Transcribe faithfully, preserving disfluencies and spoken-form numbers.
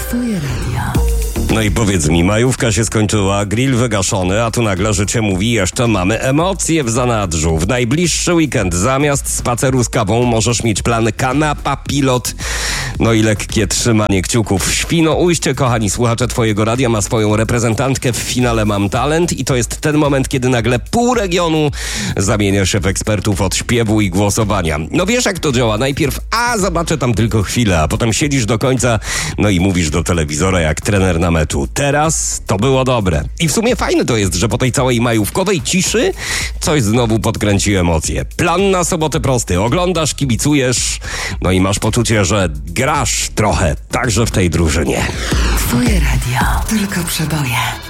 Twoje radio. No i powiedz mi, majówka się skończyła, grill wygaszony, a tu nagle życie mówi, jeszcze mamy emocje w zanadrzu. W najbliższy weekend zamiast spaceru z kawą możesz mieć plan kanapa, pilot, no i lekkie trzymanie kciuków w Świnoujście. Kochani słuchacze Twojego radia ma swoją reprezentantkę w finale Mam Talent i to jest ten moment, kiedy nagle pół regionu zamienia się w ekspertów od śpiewu i głosowania. No wiesz jak to działa, najpierw a zobaczę tam tylko chwilę, a potem siedzisz do końca, no i mówisz do telewizora jak trener na meczu. Teraz to było dobre. I w sumie fajne to jest, że po tej całej majówkowej ciszy coś znowu podkręci emocje. Plan na sobotę prosty. Oglądasz, kibicujesz, no i masz poczucie, że grasz trochę także w tej drużynie. Twoje radio. Tylko przeboje.